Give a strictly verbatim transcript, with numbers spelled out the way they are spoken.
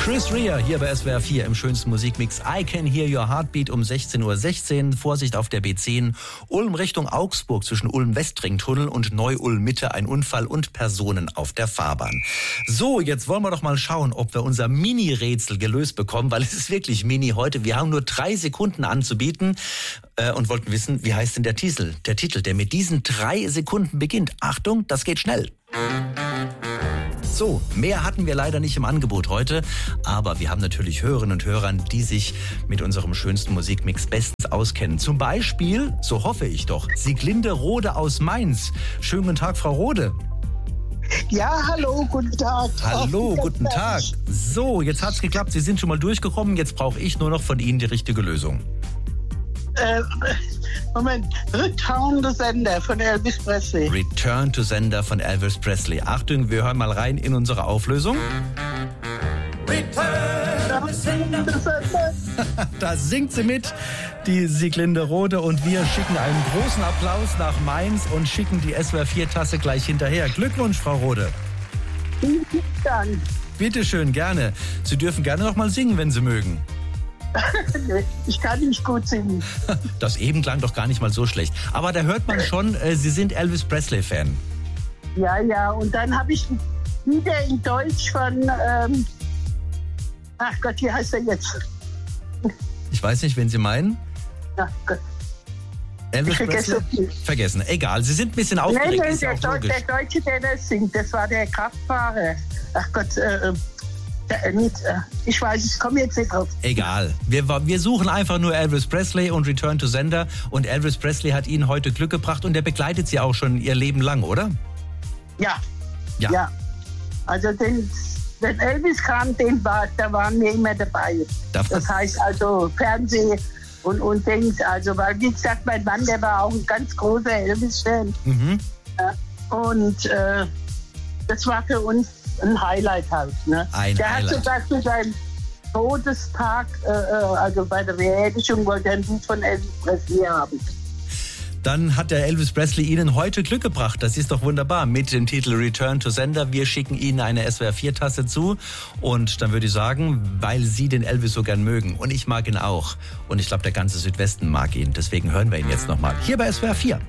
Chris Rea hier bei S W R vier im schönsten Musikmix. I Can Hear Your Heartbeat um sechzehn Uhr sechzehn. Vorsicht auf der B zehn. Ulm Richtung Augsburg zwischen Ulm-Westringtunnel und Neu-Ulm-Mitte ein Unfall und Personen auf der Fahrbahn. So, jetzt wollen wir doch mal schauen, ob wir unser Mini-Rätsel gelöst bekommen, weil es ist wirklich mini heute. Wir haben nur drei Sekunden anzubieten äh, und wollten wissen, wie heißt denn der Titel? Der Titel, der mit diesen drei Sekunden beginnt. Achtung, das geht schnell. So, mehr hatten wir leider nicht im Angebot heute, aber wir haben natürlich Hörerinnen und Hörer, die sich mit unserem schönsten Musikmix bestens auskennen. Zum Beispiel, so hoffe ich doch, Sieglinde Rode aus Mainz. Schönen guten Tag, Frau Rode. Ja, hallo, guten Tag. Hallo, guten Tag. So, jetzt hat's geklappt, Sie sind schon mal durchgekommen, jetzt brauche ich nur noch von Ihnen die richtige Lösung. Äh, Moment, Return to Sender von Elvis Presley. Return to Sender von Elvis Presley. Achtung, wir hören mal rein in unsere Auflösung. Return to Sender. Da singt sie mit, die Sieglinde Rode, und wir schicken einen großen Applaus nach Mainz und schicken die S W R vier Tasse gleich hinterher. Glückwunsch, Frau Rode. Vielen Dank. Bitte schön, gerne. Sie dürfen gerne noch mal singen, wenn Sie mögen. Ich kann nicht gut singen. Das eben klang doch gar nicht mal so schlecht. Aber da hört man schon, äh, Sie sind Elvis Presley-Fan. Ja, ja, und dann habe ich wieder in Deutsch von, ähm, ach Gott, wie heißt er jetzt? Ich weiß nicht, wen Sie meinen. Ach Gott. Elvis Presley? Vergessen. Egal, Sie sind ein bisschen aufgeregt. Nein, nein, ist ja der, auch Deu- der Deutsche, der das singt, das war der Kraftfahrer. Ach Gott, äh, der, nicht, äh, ich weiß, ich komme jetzt nicht drauf. Egal. Wir, wir suchen einfach nur Elvis Presley und Return to Sender. Und Elvis Presley hat Ihnen heute Glück gebracht und der begleitet Sie auch schon Ihr Leben lang, oder? Ja. Ja. Ja. Also den, wenn Elvis kam, den war, da waren wir immer dabei. Da Das heißt also Fernsehen und, und Dings. Also, weil wie gesagt, mein Mann, der war auch ein ganz großer Elvis-Fan. Mhm. Ja. Und äh, das war für uns ein Highlight halt. Ne? Ein der Highlight. hat sogar zu seinem Todestag, äh, also bei der Beerdigung, wollte er ein Lied von Elvis Presley haben. Dann hat der Elvis Presley Ihnen heute Glück gebracht. Das ist doch wunderbar. Mit dem Titel Return to Sender. Wir schicken Ihnen eine S W R vier Tasse zu. Und dann würde ich sagen, weil Sie den Elvis so gern mögen. Und ich mag ihn auch. Und ich glaube, der ganze Südwesten mag ihn. Deswegen hören wir ihn jetzt nochmal. Hier bei S W R vier.